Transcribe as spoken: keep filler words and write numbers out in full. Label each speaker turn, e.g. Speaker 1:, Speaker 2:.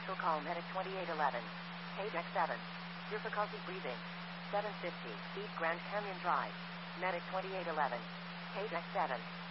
Speaker 1: Initial call medic twenty-eight eleven. Page X seven. Difficulty breathing. seven fifty. East Grand Canyon Drive. Medic twenty-eight eleven. Page X seven.